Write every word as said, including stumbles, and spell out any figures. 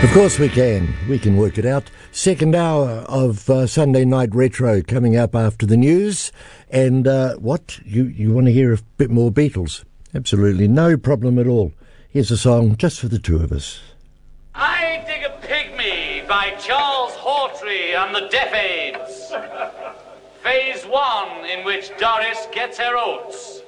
Of course we can. We can work it out. Second hour of uh, Sunday Night Retro coming up after the news. And uh, what? You, you want to hear a bit more Beatles? Absolutely no problem at all. Here's a song just for the two of us. I Dig a Pygmy by Charles Hawtrey and the Deaf Aids. Phase one, in which Doris gets her oats.